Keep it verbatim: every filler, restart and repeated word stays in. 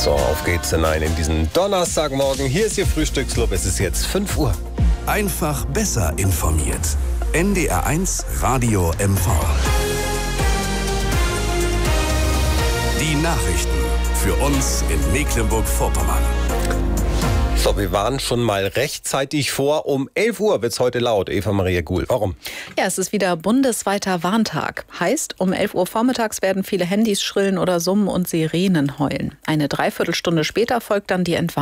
So, auf geht's hinein in diesen Donnerstagmorgen. Hier ist Ihr Frühstücksclub. Es ist jetzt fünf Uhr. Einfach besser informiert. N D R eins Radio M V. Die Nachrichten für uns in Mecklenburg-Vorpommern. So, wir waren schon mal rechtzeitig vor. Um elf Uhr wird's heute laut. Eva-Maria Guhl. Warum? Ja, es ist wieder bundesweiter Warntag. Heißt, um elf Uhr vormittags werden viele Handys schrillen oder summen und Sirenen heulen. Eine Dreiviertelstunde später folgt dann die Entwarnung.